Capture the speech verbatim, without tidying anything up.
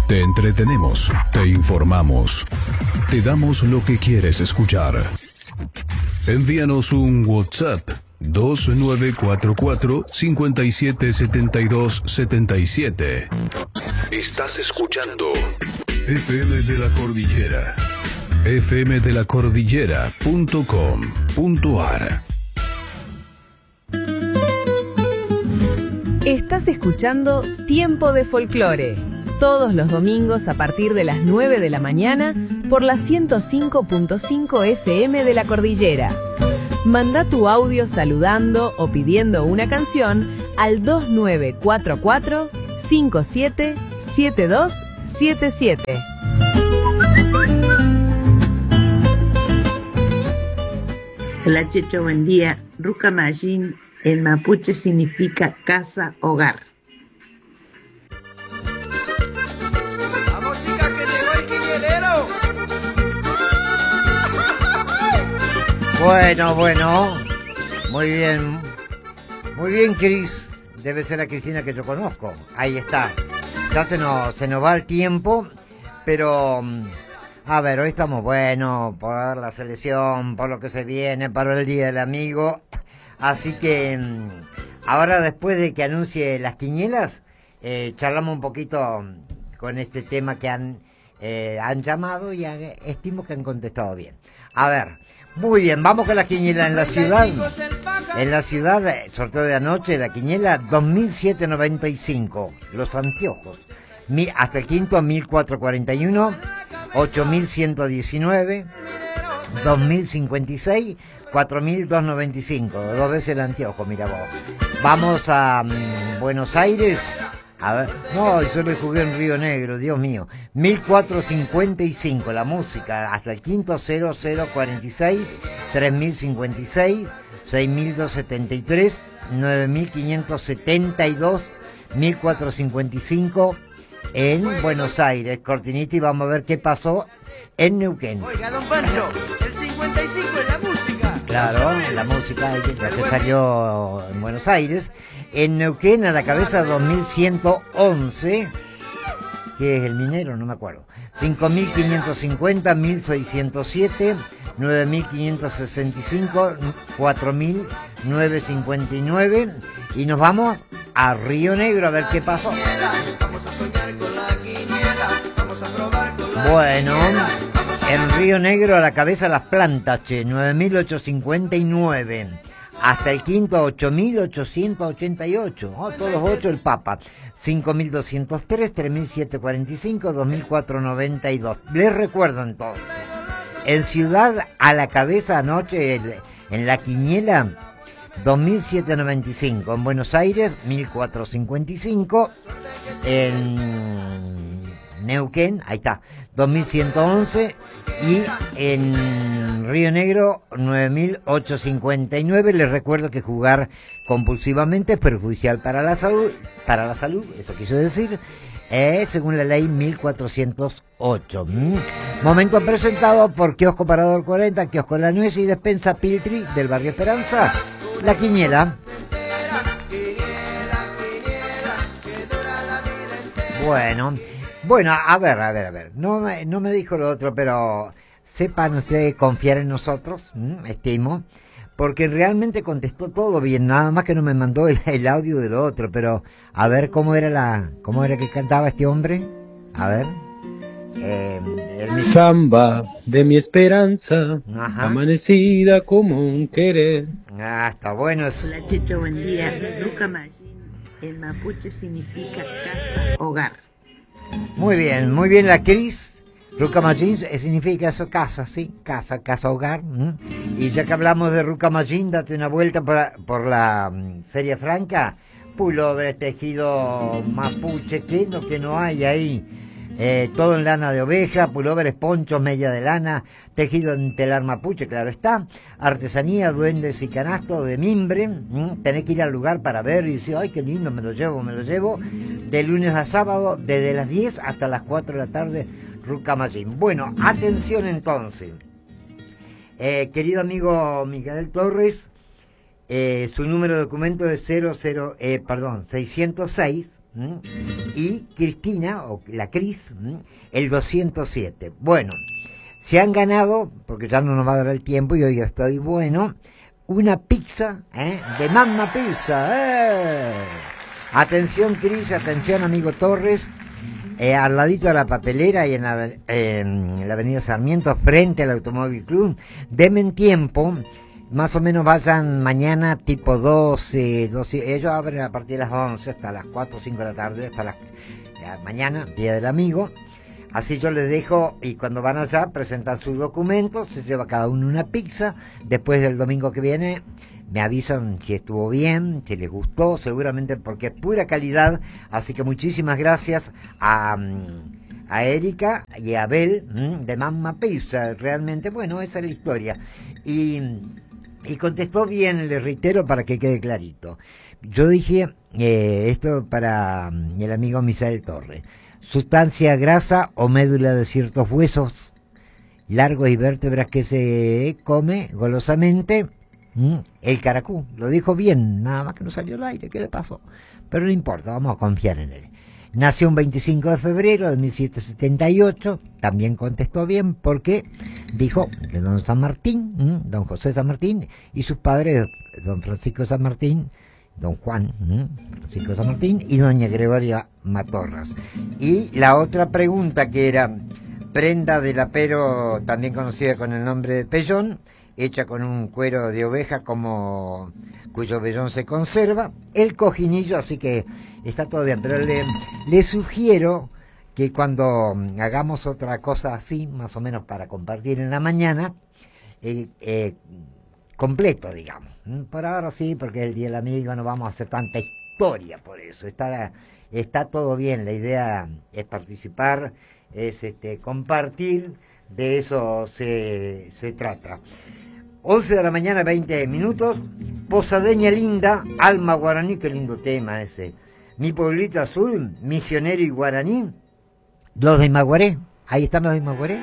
Te entretenemos, te informamos, te damos lo que quieres escuchar. Envíanos un WhatsApp dos nueve cuatro cuatro, cinco siete siete dos siete siete. Estás escuchando F M de la Cordillera. F M de la Cordillera punto com punto a r. Estás escuchando Tiempo de Folclore, todos los domingos a partir de las nueve de la mañana por la ciento cinco punto cinco F M de la Cordillera. Manda tu audio saludando o pidiendo una canción al dos nueve cuatro cuatro, cinco siete siete dos siete siete. Hola Checho, buen día. Rucamallín en mapuche significa casa, hogar. ¡Vamos, chicas, que llegó el quinielero! Bueno, bueno. Muy bien. Muy bien, Cris. Debe ser la Cristina que yo conozco. Ahí está. Ya se nos, se nos va el tiempo. Pero, a ver, hoy estamos buenos por la selección, por lo que se viene, para el Día del Amigo. Así que ahora, después de que anuncie las quinielas, eh, charlamos un poquito con este tema que han, eh, han llamado y han, estimo que han contestado bien. A ver, muy bien, vamos con la quiniela en la ciudad. En la ciudad, sorteo de anoche, la quiniela dos mil setecientos noventa y cinco, los anteojos. Mi, hasta el quinto, mil cuatrocientos cuarenta y uno, ocho mil ciento diecinueve, dos mil cincuenta y seis, cuatro mil doscientos noventa y cinco, dos veces el anteojo, mira vos. Vamos a um, Buenos Aires. A ver, no, yo le jugué en Río Negro, Dios mío. mil cuatrocientos cincuenta y cinco, la música, hasta el quinto, cero cero cuarenta y seis, tres mil cincuenta y seis, seis mil doscientos setenta y tres, nueve mil quinientos setenta y dos, mil cuatrocientos cincuenta y cinco en Buenos Aires, Cortinita, y vamos a ver qué pasó en Neuquén. Oiga, don Pancho, el cincuenta y cinco en la música. Claro, la música la que salió en Buenos Aires. En Neuquén, a la cabeza, dos mil ciento once, que es el minero, no me acuerdo. cinco mil quinientos cincuenta, mil seiscientos siete, nueve mil quinientos sesenta y cinco, cuatro mil novecientos cincuenta y nueve. Y nos vamos a Río Negro a ver qué pasó. Bueno, en Río Negro a la cabeza las plantas, che, nueve mil ochocientos cincuenta y nueve. Hasta el quinto, ocho mil ochocientos ochenta y ocho. Oh, todos los ocho el Papa. cinco mil doscientos tres, tres mil setecientos cuarenta y cinco, dos mil cuatrocientos noventa y dos. Les recuerdo entonces, en Ciudad a la cabeza anoche, en la quiniela, dos mil setecientos noventa y cinco. En Buenos Aires, mil cuatrocientos cincuenta y cinco. En Neuquén, ahí está, dos mil ciento once. Y en Río Negro, nueve mil ochocientos cincuenta y nueve. Les recuerdo que jugar compulsivamente es perjudicial para la salud, para la salud, eso quiso decir, eh, según la ley mil cuatrocientos ocho. Mm. Momento presentado por Kiosco Parador cuarenta, Kiosco La Nuez y Despensa Piltri del barrio Esperanza. La quiniela. Bueno, bueno, a ver, a ver, a ver. No me, no me dijo lo otro, pero sepan ustedes confiar en nosotros, ¿m? Estimo, porque realmente contestó todo bien, nada más que no me mandó el, el audio de lo otro, pero a ver cómo era la, cómo era que cantaba este hombre, a ver. Eh, el... Samba de mi esperanza, Ajá. Amanecida como un querer. Ah, está bueno eso. Hola Checho, buen día. Rucamallín en mapuche significa casa, hogar. Muy bien, muy bien la Cris. Rucamallín significa eso, casa, sí, casa, casa, hogar. ¿m? Y ya que hablamos de Rucamallín, date una vuelta por, por la um, Feria Franca. Pullover, tejido mapuche, ¿qué es lo que no hay ahí? Eh, todo en lana de oveja, pulóveres, ponchos, media de lana, tejido en telar mapuche, claro está, artesanía, duendes y canastos de mimbre. ¿m? Tenés que ir al lugar para ver y decir, ay, qué lindo, me lo llevo, me lo llevo, de lunes a sábado, desde las diez hasta las cuatro de la tarde, Rucamallín. Bueno, atención entonces, eh, querido amigo Miguel Torres, eh, su número de documento es cero cero, eh, perdón, seiscientos seis, ¿m? Y Cristina, o la Cris, ¿m? el doscientos siete. Bueno, se han ganado, porque ya no nos va a dar el tiempo y hoy estoy bueno, una pizza ¿eh? de Mamma Pizza. ¡Eh! Atención Cris, atención amigo Torres. Eh, al ladito de la papelera y en la, eh, en la avenida Sarmiento, frente al Automóvil Club, denme tiempo, más o menos vayan mañana tipo doce, doce, ellos abren a partir de las once hasta las cuatro o cinco de la tarde, hasta las eh, mañana, Día del Amigo, así yo les dejo y cuando van allá presentan sus documentos, se lleva cada uno una pizza, después del domingo que viene me avisan si estuvo bien, si les gustó, seguramente porque es pura calidad. Así que muchísimas gracias a, a Erika y a Abel de Mamma Pizza. Realmente, bueno, esa es la historia. Y, y contestó bien, le reitero para que quede clarito. Yo dije, eh, esto para el amigo Misael Torres. Sustancia grasa o médula de ciertos huesos largos y vértebras que se come golosamente. El caracú, lo dijo bien, nada más que no salió al aire, ¿qué le pasó? Pero no importa, vamos a confiar en él. Nació un veinticinco de febrero de mil setecientos setenta y ocho, también contestó bien porque dijo de don San Martín, don José San Martín, y sus padres, don Francisco San Martín, don Juan Francisco San Martín y doña Gregoria Matorras. Y la otra pregunta que era prenda del apero, también conocida con el nombre de pellón, hecha con un cuero de oveja como cuyo vellón se conserva, el cojinillo, así que está todo bien, pero le, le sugiero que cuando hagamos otra cosa así, más o menos para compartir en la mañana, eh, eh, completo, digamos. Por ahora sí, porque el Día del Amigo no vamos a hacer tanta historia por eso, está, está todo bien, la idea es participar, es este, compartir, de eso se, se trata. once de la mañana, veinte minutos, Posadeña linda, alma guaraní, qué lindo tema ese. Mi pueblito azul, misionero y guaraní, los de Maguaré, ahí están los de Maguaré.